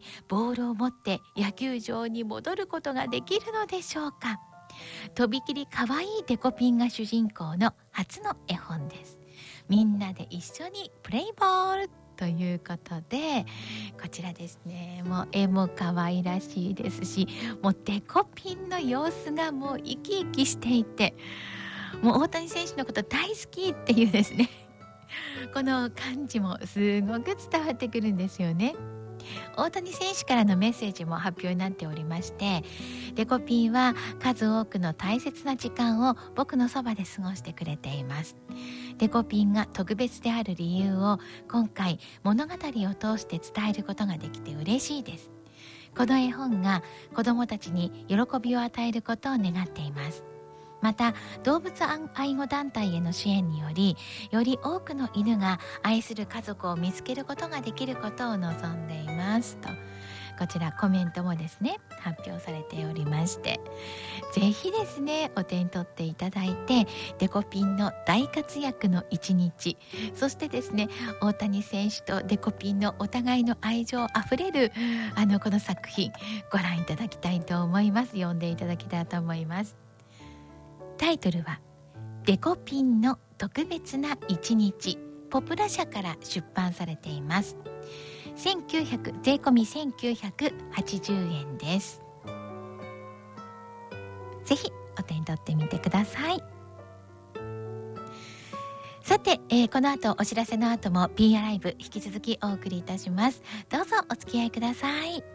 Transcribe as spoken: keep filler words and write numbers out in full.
ボールを持って野球場に戻ることができるのでしょうか。とびきり可愛いデコピンが主人公の初の絵本です。みんなで一緒にプレイボールということで、こちらですね、もう絵も可愛らしいですし、もうデコピンの様子がもう生き生きしていて、もう大谷選手のこと大好きっていうですねこの感じもすごく伝わってくるんですよね。大谷選手からのメッセージも発表になっておりまして、デコピンは数多くの大切な時間を僕のそばで過ごしてくれています。デコピンが特別である理由を今回物語を通して伝えることができて嬉しいです。この絵本が子どもたちに喜びを与えることを願っています。また動物愛護団体への支援により、より多くの犬が愛する家族を見つけることができることを望んでいますと、こちらコメントもですね発表されておりまして、ぜひですねお手に取っていただいて、デコピンの大活躍の一日、そしてですね大谷選手とデコピンのお互いの愛情あふれるあのこの作品ご覧いただきたいと思います。読んでいただきたいと思います。タイトルはデコピンの特別な一日、ポプラ社から出版されています。せんきゅうひゃく税込みせんきゅうひゃくはちじゅうえんです。ぜひお手に取ってみてください。さて、えー、この後お知らせの後も P アライブ引き続きお送りいたします。どうぞお付き合いください。